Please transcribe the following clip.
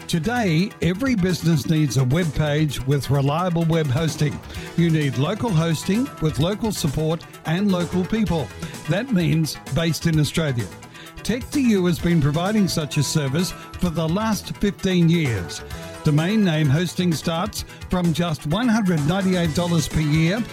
Today, every business needs a web page with reliable web hosting. You need local hosting with local support and local people. That means based in Australia. Tech2U has been providing such a service for the last 15 years. Domain name hosting starts from just $198 per year